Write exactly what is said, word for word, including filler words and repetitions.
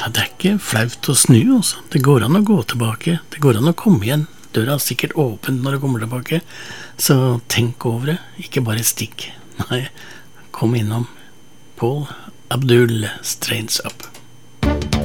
Ja, det er ikke flaut å snu, altså. Det går an å gå tilbake. Det går an å komme igjen. Døra er sikkert åpen når du kommer tilbake. Så tenk over det. Ikke bare stikk. Nei, kom innom. Paul Abdul Strains Up.